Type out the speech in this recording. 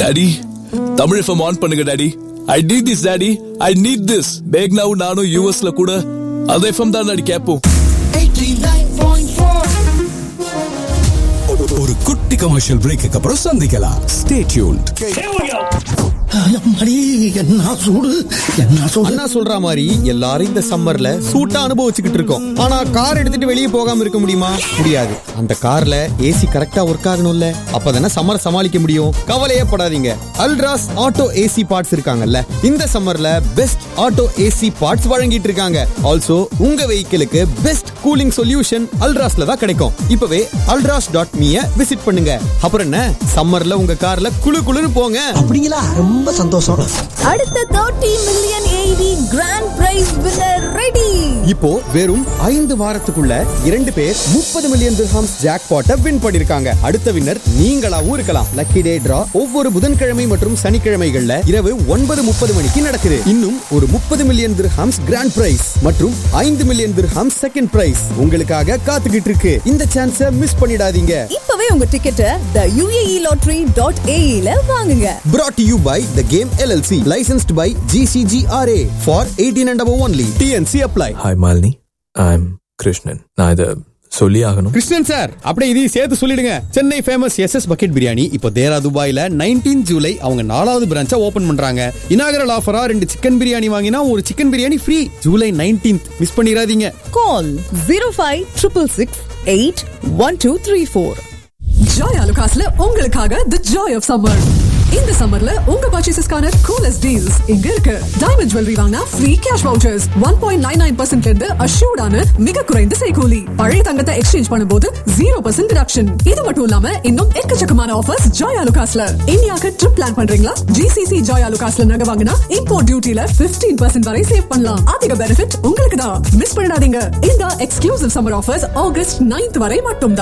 Daddy Tamil FM on பண்ணுங்க daddy. I need this daddy. I need this. பேக்னாவும் நானும் யுஎஸ்ல கூட அது எஃப்எம் தான் டாடி கேட்போம். 89.4. ஒரு குட்டி கமர்ஷியல் பிரேக்கு அப்புறம் சந்திக்கலாம். Stay tuned. அண்ணா சொல்ற மாதிரி எல்லாரும் இந்த சம்மர்ல சூட்டா அனுபவிச்சுக்கிட்டு இருக்கோம். ஆனா கார் எடுத்துட்டு வெளியே போகாம இருக்க முடியுமா? முடியாது. அந்த கார்ல ஏசி கரெக்டா ஒர்க் ஆகணும்ல, அப்பதானே சம்மர் சமாளிக்க முடியும். கவலையே படாதீங்க, அல்ட்ராஸ் ஆட்டோ ஏசி பார்ட்ஸ் இருக்காங்கல்ல, இந்த சம்மர்ல பெஸ்ட் ஆட்டோ ஏசி பார்ட்ஸ் வழங்கிட்டு இருக்காங்க. ஆல்சோ உங்க வெஹிக்கிளுக்கு பெஸ்ட் கூலிங் சொல்யூஷன் அல்ட்ராஸ்ல தான் கிடைக்கும். இப்பவே alras.me விசிட் பண்ணுங்க. அப்புறம் என்ன, சம்மர்ல உங்க கார்ல குளு குளுன்னு போங்க. அப்படிங்களா? ரொம்ப சந்தோஷம். அடுத்த 30 million AED grand price winner ready. இப்போ வெறும் 5 வாரத்துக்குள்ள 2 பேர் 30 மில்லியன் திர்ஹாம்ஸ் ஜாக்பாட்டை வின் பண்ணிருக்காங்க. அடுத்த வின்னர் நீங்களாவும் இருக்கலாம். லக்கி டே டிரா ஒவ்வொரு புதன்கிழமை மற்றும் சனிக்கிழமைகள்ல இரவு 9:30 மணிக்கு நடக்குது. இன்னும் ஒரு 30 மில்லியன் திர்ஹாம்ஸ் கிராண்ட் பிரைஸ் மற்றும் 5 மில்லியன் திர்ஹாம்ஸ் செகண்ட் பிரைஸ் உங்களுக்காக காத்துக்கிட்டு இருக்கு. இந்த சான்ஸை மிஸ் பண்ணிடாதீங்க. இப்பவே உங்க டிக்கெட்டை the UAElottery.ae ல வாங்குங்க. Brought to you by The Game LLC, licensed by GCGRA for 18 and above only. TNC apply. Hi Malini, I'm Krishnan. நான் இத சொல்லி ஆகணும். கிருஷ்ணன் சார், அப்படியே இதையும் சேர்த்து சொல்லிடுங்க. Chennai famous SS bucket biryani இப்போ தேரா துபாயில 19 ஜூலை அவங்க 4வது பிரான்ச்சை ஓபன் பண்றாங்க. இனாகரல் ஆஃபரா 2 சிக்கன் பிரியாணி வாங்கினா ஒரு chicken biryani free. July 19th miss பண்ணிராதீங்க. Call 0566681234. Joy Alucasல உங்களுக்காக the joy of summer. இந்த சம்மர்ல உங்க பர்ச்சேசஸ்க்கான கூலஸ்ட் டீல்ஸ் இங்க இருக்கு. டைமண்ட் ஜுவல்லரி வாங்கினா ஃப்ரீ கேஷ் வவுச்சர்ஸ் 1.99% இருந்து அஷ்யூர்டான மிக குறைந்த செய்கூலி. பழைய தங்கத்தை எக்ஸ்சேஞ்ச் பண்ணும்போது 0% டிடக்ஷன். இது மட்டும் இல்லாம இன்னும் எக்கச்சக்கமான ஆஃபர்ஸ் ஜாய் ஆலுகாஸ்ல. இந்தியாவுக்கு ட்ரிப் பிளான் பண்றீங்களா? GCC ஜாய் ஆலுகாஸ்ல நகை வாங்கினா இம்போர்ட் டியூட்டில 15% வரை சேவ் பண்ணலாம். அதிக பெனிஃபிட் உங்களுக்கு தான். மிஸ் பண்ணிடாதீங்க. இந்த exclusive summer offers August 9th வரை மட்டும் தான்.